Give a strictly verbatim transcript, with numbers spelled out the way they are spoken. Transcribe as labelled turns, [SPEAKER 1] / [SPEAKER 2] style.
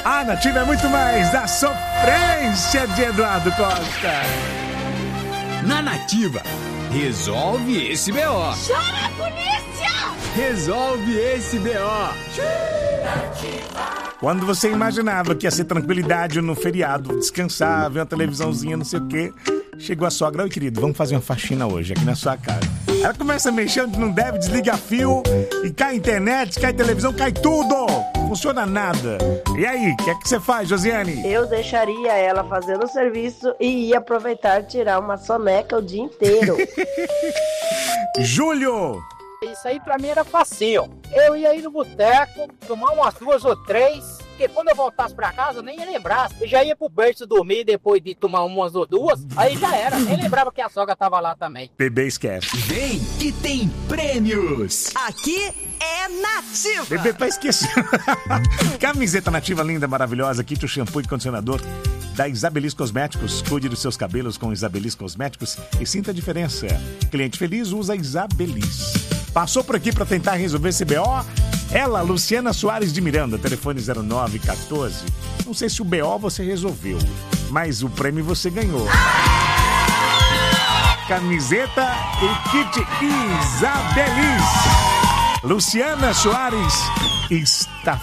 [SPEAKER 1] A Nativa é muito mais da sofrência de Eduardo Costa.
[SPEAKER 2] Na Nativa, resolve esse B O.
[SPEAKER 3] Chora, polícia!
[SPEAKER 2] Resolve esse B O.
[SPEAKER 1] Quando você imaginava que ia ser tranquilidade no feriado, descansar, ver uma televisãozinha, não sei o quê, chegou a sogra. Oi, querido, vamos fazer uma faxina hoje aqui na sua casa. Ela começa a mexer onde não deve, desliga fio, e cai a internet, cai a televisão, cai tudo. Não funciona nada. E aí, o que é que você faz, Josiane?
[SPEAKER 4] Eu deixaria ela fazendo o serviço e ia aproveitar e tirar uma soneca o dia inteiro.
[SPEAKER 1] Júlio!
[SPEAKER 5] Isso aí pra mim era facinho. Eu ia ir no boteco, tomar umas duas ou três, porque quando eu voltasse pra casa eu nem ia lembrar. Eu já ia pro berço dormir depois de tomar umas ou duas, aí já era. Nem lembrava que a sogra tava lá também.
[SPEAKER 1] Bebê esquece.
[SPEAKER 2] Vem que tem prêmios.
[SPEAKER 6] Aqui é Nativa.
[SPEAKER 1] Bebê tá esquecendo. Camiseta Nativa linda, maravilhosa, kit o shampoo e condicionador da Isabelis Cosméticos. Cuide dos seus cabelos com Isabelis Cosméticos e sinta a diferença. Cliente feliz usa Isabelis. Passou por aqui para tentar resolver esse B O? Ela, Luciana Soares de Miranda, telefone zero nove um quatro. Não sei se o B O você resolveu, mas o prêmio você ganhou. Camiseta e kit Isabelis. Luciana Soares está